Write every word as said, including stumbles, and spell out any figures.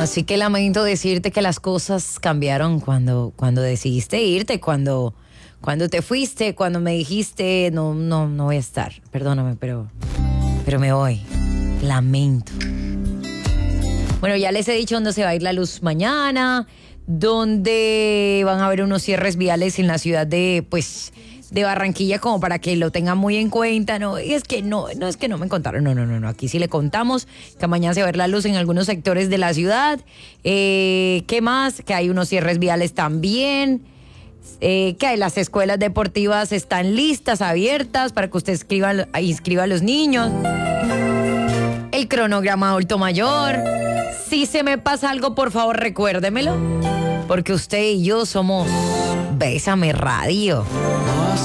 Así que lamento decirte que las cosas cambiaron cuando, cuando decidiste irte, cuando, cuando te fuiste, cuando me dijiste, no, no, no voy a estar. Perdóname, pero, pero me voy. Lamento. Bueno, ya les he dicho dónde se va a ir la luz mañana, dónde van a haber unos cierres viales en la ciudad de, pues, de Barranquilla, como para que lo tengan muy en cuenta. No, y es que no, no es que no me contaron, no, no, no, no. Aquí sí le contamos que mañana se va a ver la luz en algunos sectores de la ciudad. Eh, ¿Qué más? Que hay unos cierres viales también. Eh, que las escuelas deportivas están listas, abiertas, para que usted escriba, inscriba a los niños. El cronograma adulto mayor. Si se me pasa algo, por favor, recuérdemelo. Porque usted y yo somos Bésame Radio.